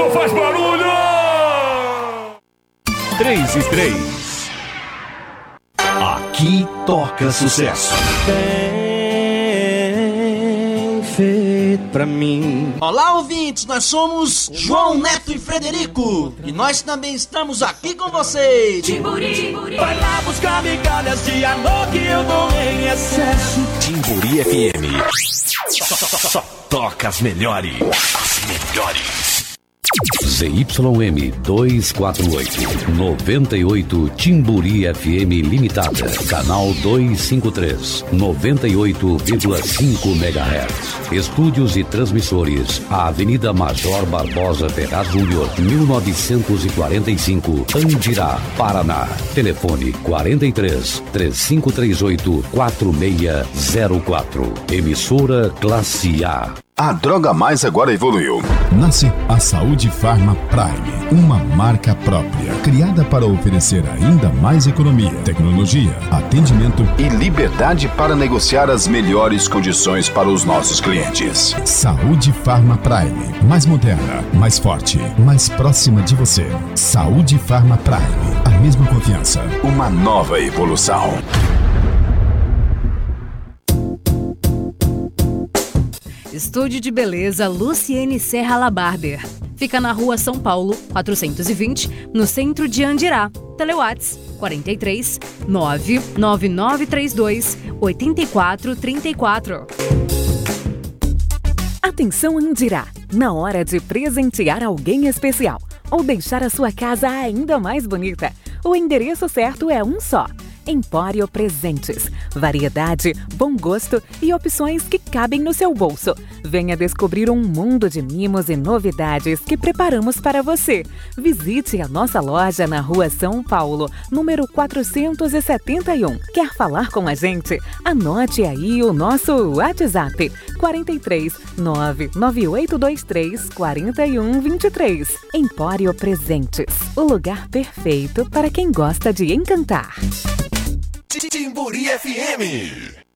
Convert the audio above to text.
só faz barulho! 3 e 3. Aqui toca sucesso. Bem feito pra mim. Olá, ouvintes, nós somos João Neto e Frederico. E nós também estamos aqui com vocês. Timburi, vai lá buscar migalhas de amor que eu dou em excesso. Timburi FM. Só toca as melhores. As melhores. ZYM 248, 98 Timburi FM Limitada, canal 253, 98,5 MHz. Estúdios e transmissores, a Avenida Major Barbosa Ferraz Júnior, 1945, Andirá, Paraná. Telefone 43 3538 4604. Emissora Classe A. A Droga Mais agora evoluiu. Nasce a Saúde Farma Prime, uma marca própria, criada para oferecer ainda mais economia, tecnologia, atendimento e liberdade para negociar as melhores condições para os nossos clientes. Saúde Farma Prime, mais moderna, mais forte, mais próxima de você. Saúde Farma Prime, a mesma confiança. Uma nova evolução. Estúdio de Beleza Luciene Serra La Barber. Fica na Rua São Paulo, 420, no centro de Andirá. Telewhats 43 99932 8434. Atenção, Andirá! Na hora de presentear alguém especial ou deixar a sua casa ainda mais bonita, o endereço certo é um só. Empório Presentes. Variedade, bom gosto e opções que cabem no seu bolso. Venha descobrir um mundo de mimos e novidades que preparamos para você. Visite a nossa loja na Rua São Paulo, número 471. Quer falar com a gente? Anote aí o nosso WhatsApp: 43 99823 4123. Empório Presentes. O lugar perfeito para quem gosta de encantar. Timburi FM.